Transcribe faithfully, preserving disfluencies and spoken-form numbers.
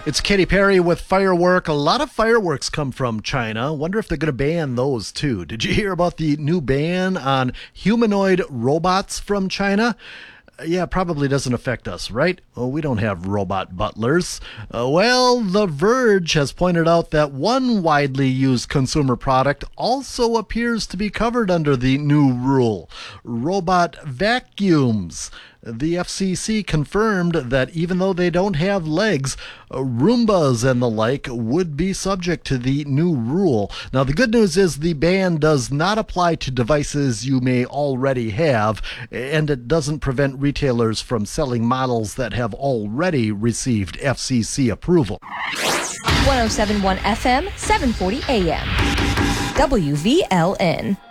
It's Katy Perry with Firework. A lot of fireworks come from China. Wonder if they're going to ban those too. Did you hear about the new ban on humanoid robots from China? Yeah, probably doesn't affect us, right? Well, we don't have robot butlers. Uh, well, The Verge has pointed out that one widely used consumer product also appears to be covered under the new rule: robot vacuums. The F C C confirmed that even though they don't have legs, Roombas and the like would be subject to the new rule. Now, the good news is the ban does not apply to devices you may already have, and it doesn't prevent retailers from selling models that have already received F C C approval. one oh seven point one F M, seven forty A M. W V L N.